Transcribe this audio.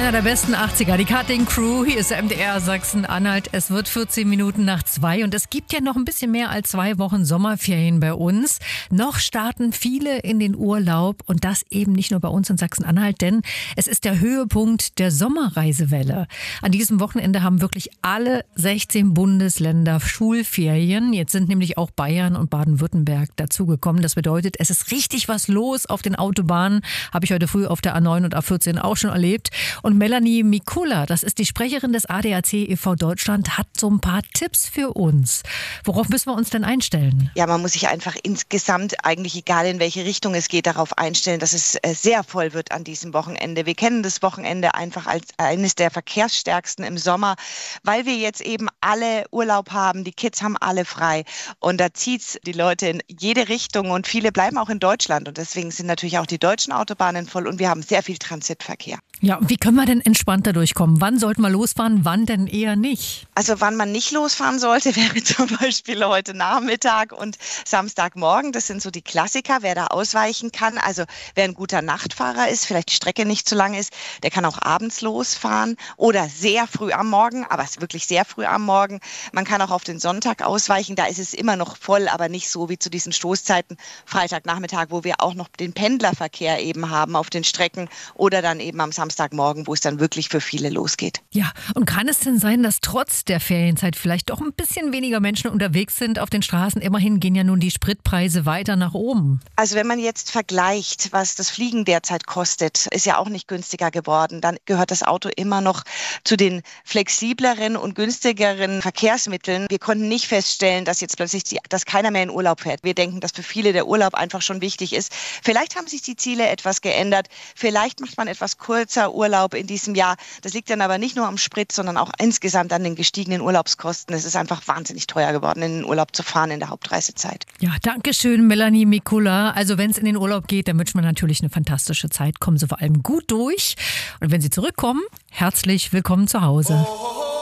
Einer der besten 80er, die Cutting Crew. Hier ist der MDR Sachsen-Anhalt. Es wird 14 Minuten nach 2 und es gibt ja noch ein bisschen mehr als 2 Wochen Sommerferien bei uns. Noch starten viele in den Urlaub und das eben nicht nur bei uns in Sachsen-Anhalt, denn es ist der Höhepunkt der Sommerreisewelle. An diesem Wochenende haben wirklich alle 16 Bundesländer Schulferien. Jetzt sind nämlich auch Bayern und Baden-Württemberg dazugekommen. Das bedeutet, es ist richtig was los auf den Autobahnen. Habe ich heute früh auf der A9 und A14 auch schon erlebt. Und Melanie Mikula, das ist die Sprecherin des ADAC e.V. Deutschland, hat so ein paar Tipps für uns. Worauf müssen wir uns denn einstellen? Ja, man muss sich einfach insgesamt, eigentlich egal in welche Richtung es geht, darauf einstellen, dass es sehr voll wird an diesem Wochenende. Wir kennen das Wochenende einfach als eines der verkehrsstärksten im Sommer, weil wir jetzt eben alle Urlaub haben, die Kids haben alle frei und da zieht's die Leute in jede Richtung und viele bleiben auch in Deutschland und deswegen sind natürlich auch die deutschen Autobahnen voll und wir haben sehr viel Transitverkehr. Ja, wie können wir denn entspannter durchkommen? Wann sollten wir losfahren, wann denn eher nicht? Also wann man nicht losfahren sollte, wäre zum Beispiel heute Nachmittag und Samstagmorgen. Das sind so die Klassiker, wer da ausweichen kann. Also wer ein guter Nachtfahrer ist, vielleicht die Strecke nicht zu lang ist, der kann auch abends losfahren oder sehr früh am Morgen, aber es ist wirklich sehr früh am Morgen. Man kann auch auf den Sonntag ausweichen, da ist es immer noch voll, aber nicht so wie zu diesen Stoßzeiten Freitagnachmittag, wo wir auch noch den Pendlerverkehr eben haben auf den Strecken oder dann eben am Samstagmorgen, wo es dann wirklich für viele losgeht. Ja, und kann es denn sein, dass trotz der Ferienzeit vielleicht doch ein bisschen weniger Menschen unterwegs sind auf den Straßen? Immerhin gehen ja nun die Spritpreise weiter nach oben. Also wenn man jetzt vergleicht, was das Fliegen derzeit kostet, ist ja auch nicht günstiger geworden. Dann gehört das Auto immer noch zu den flexibleren und günstigeren Verkehrsmitteln. Wir konnten nicht feststellen, dass jetzt plötzlich dass keiner mehr in Urlaub fährt. Wir denken, dass für viele der Urlaub einfach schon wichtig ist. Vielleicht haben sich die Ziele etwas geändert. Vielleicht macht man etwas kürzer Urlaub in diesem Jahr. Das liegt dann aber nicht nur am Sprit, sondern auch insgesamt an den gestiegenen Urlaubskosten. Es ist einfach wahnsinnig teuer geworden, in den Urlaub zu fahren in der Hauptreisezeit. Ja, danke schön, Melanie Mikula. Also wenn es in den Urlaub geht, dann wünscht man natürlich eine fantastische Zeit. Kommen Sie vor allem gut durch. Und wenn Sie zurückkommen, herzlich willkommen zu Hause.